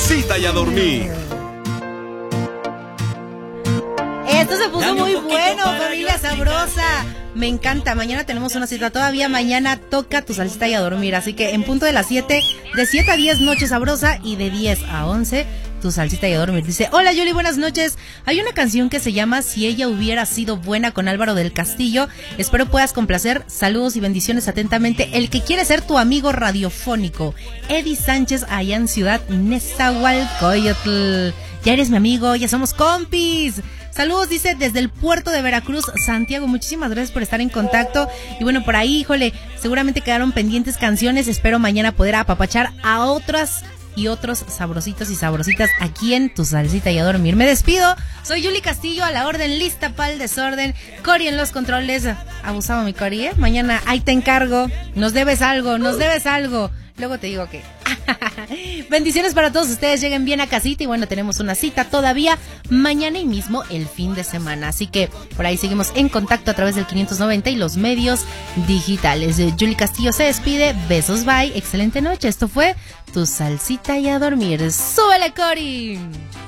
salsita y a dormir. Esto se puso muy bueno, familia sabrosa. Me encanta. Mañana tenemos una cita. Todavía mañana toca tu salsita y a dormir. Así que en punto de las 7, de 7 a 10, Noche Sabrosa. Y de 10 a 11, tu salsita y a dormir. Dice, hola Yuli, buenas noches. Hay una canción que se llama Si ella hubiera sido buena, con Álvaro del Castillo. Espero puedas complacer. Saludos y bendiciones atentamente. El que quiere ser tu amigo radiofónico, Eddie Sánchez, allá en Ciudad Nezahualcóyotl. Ya eres mi amigo, ya somos compis. Saludos, dice, desde el puerto de Veracruz, Santiago. Muchísimas gracias por estar en contacto. Y bueno, por ahí, híjole, seguramente quedaron pendientes canciones. Espero mañana poder apapachar a otras y otros sabrositos y sabrositas aquí en Tu Salsita y a Dormir. Me despido. Soy Yuli Castillo, a la orden, lista para el desorden. Cori en los controles. Abusado mi Cori, ¿eh? Mañana ahí te encargo. Nos debes algo. Luego te digo que... Bendiciones para todos ustedes, lleguen bien a casita. Y bueno, tenemos una cita todavía mañana y mismo el fin de semana. Así que por ahí seguimos en contacto a través del 590 y los medios digitales. Yuli Castillo se despide, besos, bye, excelente noche. Esto fue Tu Salsita y a Dormir. ¡Súbele, Cori!